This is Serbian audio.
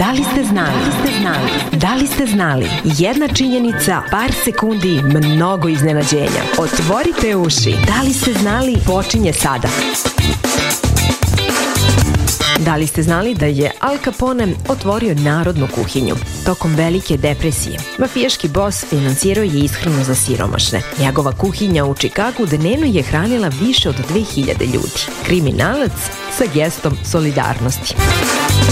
Da li ste znali? Da li ste znali? Jedna činjenica, par sekundi, mnogo iznenađenja. Otvorite uši. Da li ste znali? Počinje sada. Da li ste znali da je Al Capone otvorio narodnu kuhinju? Tokom Velike depresije, mafijaški bos finansirao je ishranu za siromašne. Njegova kuhinja u Čikagu dnevno je hranila više od 2000 ljudi. Kriminalac sa gestom solidarnosti.